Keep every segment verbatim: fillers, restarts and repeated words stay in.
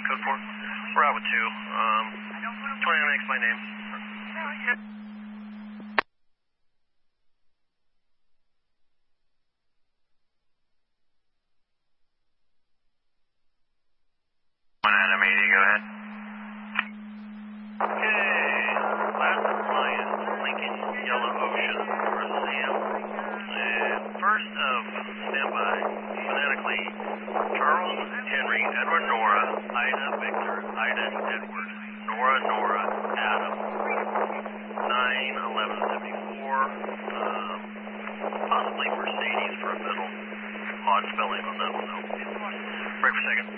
code four. We're out with two. Um, twenty-nine X my name. one Adam eighty, go ahead. Okay, last client, Lincoln Yellow Ocean, Sam. Uh, first of standby, phonetically, Charles Henry Edward Nora, Ida Victor, Ida Edward, Nora Nora, Adam, nine eleven seventy-four, um, possibly Mercedes for a middle. Odd spelling on that one though. Break for a second.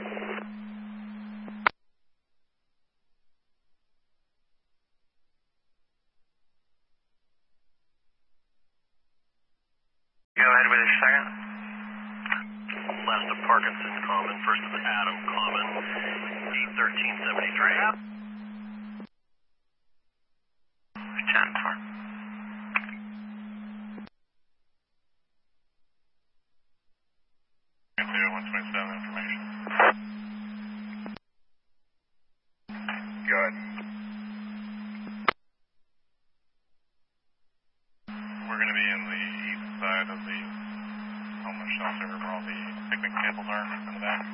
Go ahead with your second. Last of Parkinson Common, first of Adam Common, eight thirteen seventy-three. ten four. one twenty-seven information. Go ahead. We're going to be in the east side of the homeless shelter where all the picnic tables are in the back.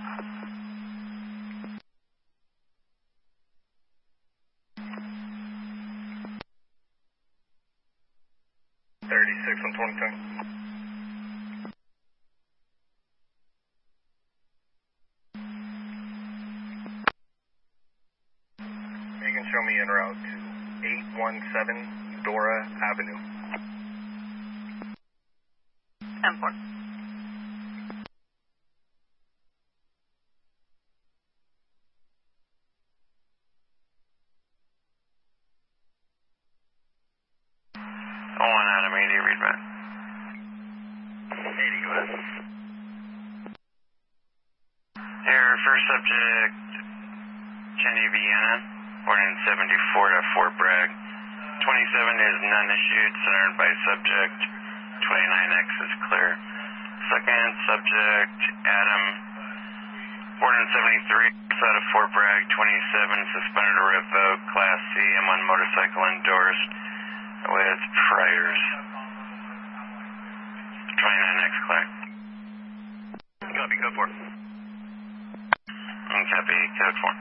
thirty-six on twenty-two. You can show me en route to eight one seven Dora Avenue. ten four. one Adam eighty, read back. eighty, go ahead. Your first subject, Jenny Vienna, born in seventy-four to Fort Bragg. twenty-seven is none issued, centered by subject. twenty-nine X is clear. Second subject, Adam, born in seventy-three, outside of Fort Bragg. twenty-seven, suspended or revoked, Class C, M one motorcycle endorsed with priors. twenty-nine X clear. Copy, code four. And copy, code four.